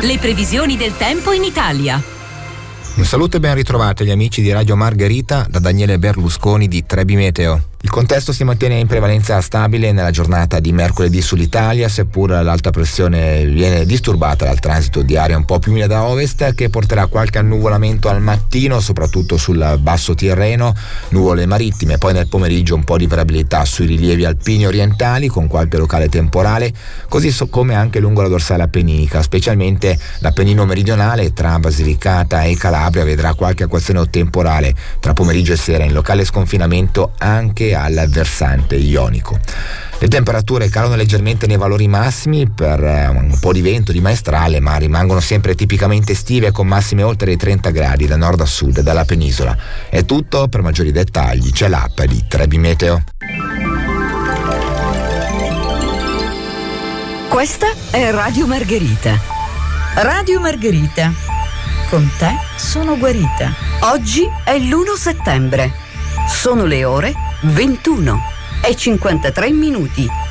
Le previsioni del tempo in Italia. Un saluto e ben ritrovati agli amici di Radio Margherita da Daniele Berlusconi di Trebi Meteo. Il contesto si mantiene in prevalenza stabile nella giornata di mercoledì sull'Italia, seppur l'alta pressione viene disturbata dal transito di aria un po' più umida da ovest, che porterà qualche annuvolamento al mattino, soprattutto sul basso Tirreno, nuvole marittime, poi nel pomeriggio un po' di variabilità sui rilievi alpini orientali con qualche locale temporale, così come anche lungo la dorsale appenninica, specialmente l'Appennino meridionale tra Basilicata e Calabria vedrà qualche acquazzone temporale tra pomeriggio e sera, in locale sconfinamento anche al versante ionico. Le temperature calano leggermente nei valori massimi per un po' di vento di maestrale, ma rimangono sempre tipicamente estive con massime oltre i 30 gradi da nord a sud della penisola. È tutto, per maggiori dettagli c'è l'app di Trebi Meteo. Questa è Radio Margherita. Radio Margherita. Con te sono guarita. Oggi è l'1 settembre. Sono le ore 21:53.